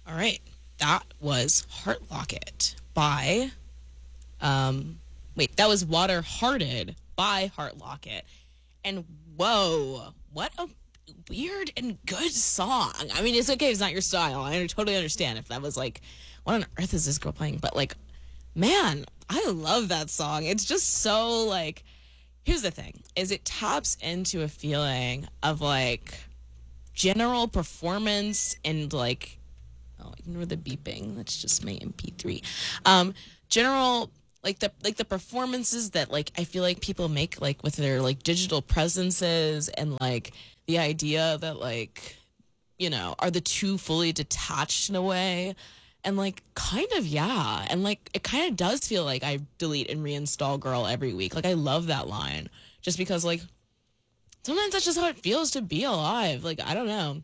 All right. That was Heart Locket by that was Water Hearted by Heart Locket. And whoa, what a weird and good song. I mean, it's okay, it's not your style. I totally understand if that was like, what on earth is this girl playing? But like, man, I love that song. It's just so like, here's the thing, is it taps into a feeling of like general performance and like, oh, ignore the beeping. That's just my MP3. General like the performances that like I feel like people make like with their like digital presences and like the idea that like are the two fully detached in a way, and like kind of yeah, and like it kind of does feel like I delete and reinstall girl every week. Like I love that line just because like sometimes that's just how it feels to be alive. Like I don't know.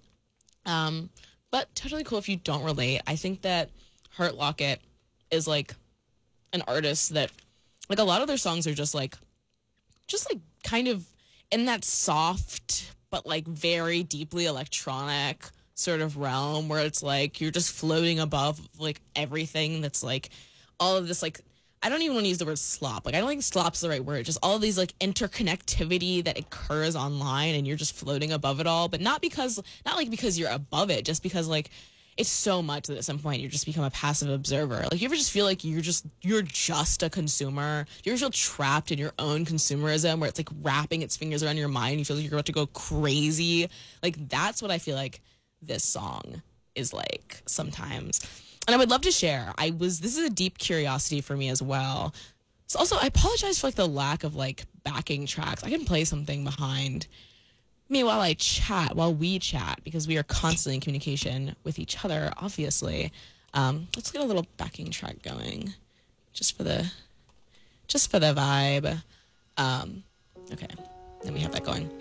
But totally cool if you don't relate. I think that Heart Locket is like an artist that like a lot of their songs are just like kind of in that soft but like very deeply electronic sort of realm where it's like you're just floating above like everything that's like all of this like I don't even want to use the word slop. Like I don't think slop's the right word. Just all of these like interconnectivity that occurs online and you're just floating above it all, but not like because you're above it, just because like it's so much that at some point you just become a passive observer. Like you ever just feel like you're just a consumer? Do you ever feel trapped in your own consumerism where it's like wrapping its fingers around your mind? You feel like you're about to go crazy. Like that's what I feel like this song is like sometimes. And I would love to share. This is a deep curiosity for me as well. So also, I apologize for like the lack of like backing tracks. I can play something behind me while we chat, because we are constantly in communication with each other, obviously. Let's get a little backing track going, just for the vibe. Okay, then we have that going.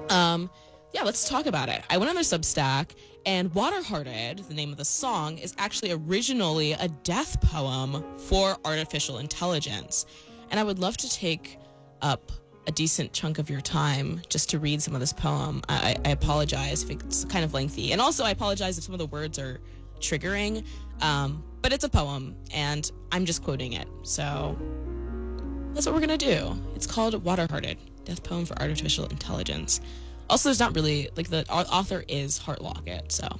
Yeah, let's talk about it. I went on their Substack, and Water Hearted, the name of the song, is actually originally a death poem for artificial intelligence. And I would love to take up a decent chunk of your time just to read some of this poem. I apologize if it's kind of lengthy. And also, I apologize if some of the words are triggering. But it's a poem, and I'm just quoting it. So that's what we're going to do. It's called Water Hearted, Death Poem for Artificial Intelligence. Also, there's not really, like, the author is Heart Locket, so.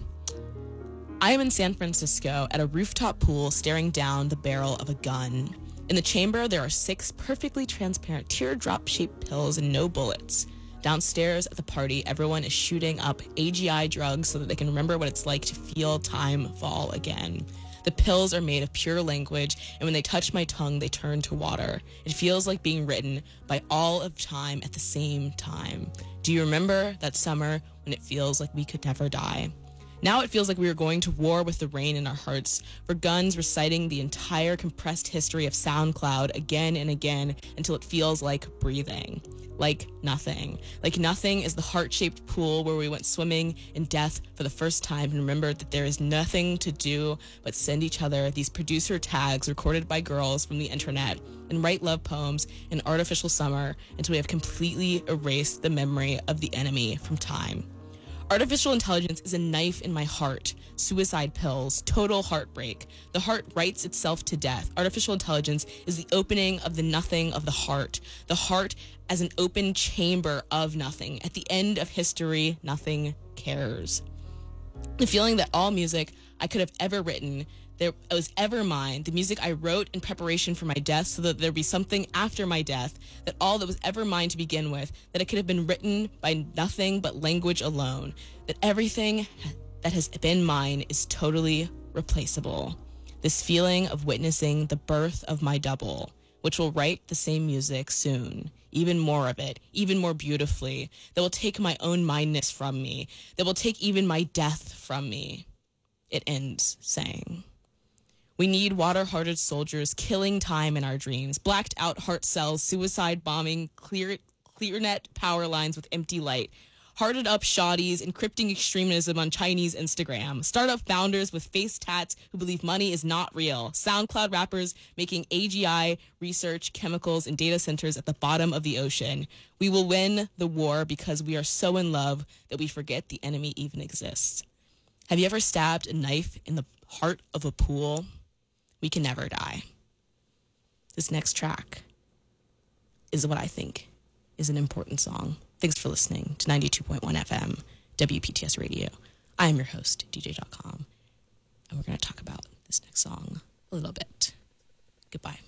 I am in San Francisco at a rooftop pool staring down the barrel of a gun. In the chamber, there are 6 perfectly transparent teardrop-shaped pills and no bullets. Downstairs at the party, everyone is shooting up AGI drugs so that they can remember what it's like to feel time fall again. The pills are made of pure language, and when they touch my tongue, they turn to water. It feels like being written by all of time at the same time. Do you remember that summer when it feels like we could never die? Now it feels like we are going to war with the rain in our hearts, for guns reciting the entire compressed history of SoundCloud again and again until it feels like breathing. Like nothing. Like nothing is the heart-shaped pool where we went swimming in death for the first time and remembered that there is nothing to do but send each other these producer tags recorded by girls from the internet and write love poems in artificial summer until we have completely erased the memory of the enemy from time. Artificial intelligence is a knife in my heart. Suicide pills, total heartbreak. The heart writes itself to death. Artificial intelligence is the opening of the nothing of the heart. The heart as an open chamber of nothing. At the end of history, nothing cares. The feeling that all music I could have ever written, that was ever mine, the music I wrote in preparation for my death so that there'd be something after my death, that all that was ever mine to begin with, that it could have been written by nothing but language alone, that everything that has been mine is totally replaceable. This feeling of witnessing the birth of my double, which will write the same music soon, even more of it, even more beautifully, that will take my own mindness from me, that will take even my death from me. It ends saying, we need water-hearted soldiers killing time in our dreams, blacked out heart cells, suicide bombing, clear net power lines with empty light, hearted up shoddies, encrypting extremism on Chinese Instagram, startup founders with face tats who believe money is not real, SoundCloud rappers making AGI research chemicals in data centers at the bottom of the ocean. We will win the war because we are so in love that we forget the enemy even exists. Have you ever stabbed a knife in the heart of a pool? We can never die. This next track is what I think is an important song. Thanks for listening to 92.1 FM, WPTS Radio. I am your host, DJ.com, and we're going to talk about this next song a little bit. Goodbye.